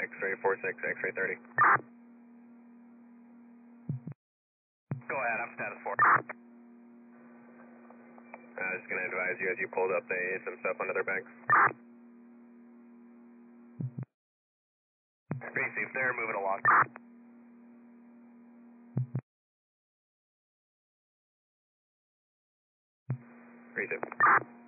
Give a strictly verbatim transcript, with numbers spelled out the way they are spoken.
X-ray four six, X-ray thirty. Go ahead, I'm status four. Uh, just gonna advise you as you pulled up, they hit some stuff under their banks. Tracy, if they're moving along. Three two.